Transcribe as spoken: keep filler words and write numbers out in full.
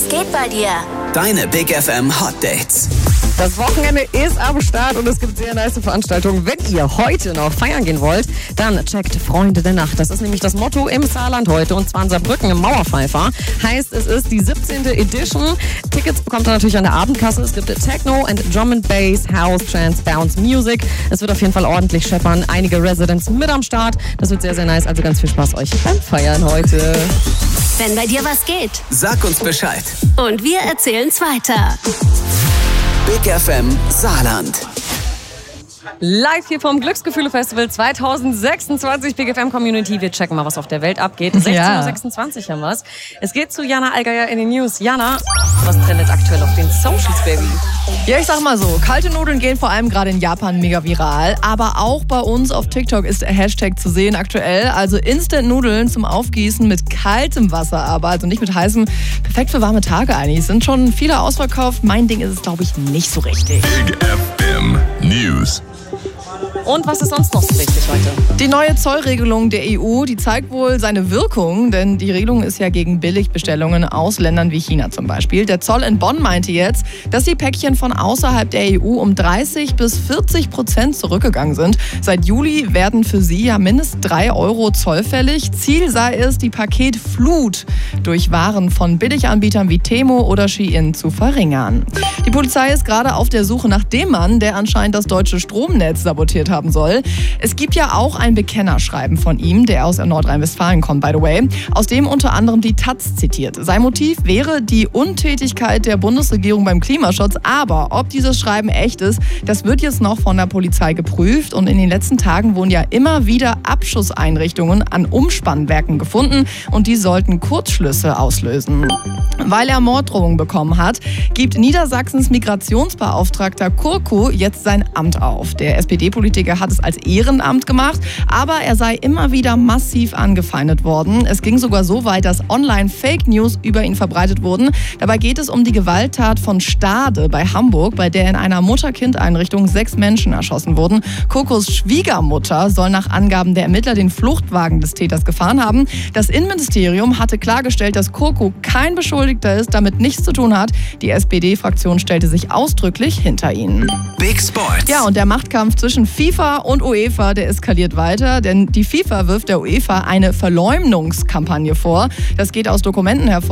Was geht bei dir? Deine Big F M Hot Dates. Das Wochenende ist am Start und es gibt sehr nice Veranstaltungen. Wenn ihr heute noch feiern gehen wollt, dann checkt Freunde der Nacht. Das ist nämlich das Motto im Saarland heute, und zwar in Saarbrücken im Mauerpfeifer. Heißt, es ist die siebzehnte Edition. Tickets bekommt ihr natürlich an der Abendkasse. Es gibt Techno and Drum and Bass, House, Trance, Bounce Music. Es wird auf jeden Fall ordentlich scheppern. Einige Residents mit am Start. Das wird sehr, sehr nice. Also ganz viel Spaß euch beim Feiern heute. Wenn bei dir was geht. Sag uns Bescheid. Und wir erzählen's weiter. Big F M Saarland. Live hier vom Glücksgefühle-Festival zwanzig sechsundzwanzig, Big F M Community. Wir checken mal, was auf der Welt abgeht. sechzehn Uhr sechsundzwanzig haben wir's. Es geht zu Jana Allgeier in den News. Jana, was trendet aktuell auf den Socials, Baby? Ja, ich sag mal so, kalte Nudeln gehen vor allem gerade in Japan mega viral. Aber auch bei uns auf TikTok ist der Hashtag zu sehen aktuell. Also Instant-Nudeln zum Aufgießen mit kaltem Wasser, aber also nicht mit heißem. Perfekt für warme Tage eigentlich. Es sind schon viele ausverkauft. Mein Ding ist es, glaube ich, nicht so richtig. Big F M News. Und was ist sonst noch so wichtig heute? Die neue Zollregelung der E U, die zeigt wohl seine Wirkung, denn die Regelung ist ja gegen Billigbestellungen aus Ländern wie China zum Beispiel. Der Zoll in Bonn meinte jetzt, dass die Päckchen von außerhalb der E U um dreißig bis vierzig Prozent zurückgegangen sind. Seit Juli werden für sie ja mindestens drei Euro Zoll fällig. Ziel sei es, die Paketflut durch Waren von Billiganbietern wie Temo oder Shein zu verringern. Die Polizei ist gerade auf der Suche nach dem Mann, der anscheinend das deutsche Stromnetz sabotiert haben soll. Es gibt ja auch ein Bekennerschreiben von ihm, der aus Nordrhein-Westfalen kommt, by the way, aus dem unter anderem die Taz zitiert. Sein Motiv wäre die Untätigkeit der Bundesregierung beim Klimaschutz, aber ob dieses Schreiben echt ist, das wird jetzt noch von der Polizei geprüft, und in den letzten Tagen wurden ja immer wieder Abschusseinrichtungen an Umspannwerken gefunden, und die sollten Kurzschlüsse auslösen. Weil er Morddrohungen bekommen hat, gibt Niedersachsens Migrationsbeauftragter Kurku jetzt sein Amt auf. Der S P D-Politiker hat es als Ehrenamt gemacht, aber er sei immer wieder massiv angefeindet worden. Es ging sogar so weit, dass online Fake News über ihn verbreitet wurden. Dabei geht es um die Gewalttat von Stade bei Hamburg, bei der in einer Mutter-Kind-Einrichtung sechs Menschen erschossen wurden. Kurkus Schwiegermutter soll nach Angaben der Ermittler den Fluchtwagen des Täters gefahren haben. Das Innenministerium hatte klargestellt, dass Kurku kein Beschuldigter ist, damit nichts zu tun hat. Die S P D-Fraktion stellte sich ausdrücklich hinter ihn. Big Sports. Ja, und der Machtkampf zwischen FIFA und UEFA, der eskaliert weiter, denn die FIFA wirft der UEFA eine Verleumdungskampagne vor. Das geht aus Dokumenten hervor.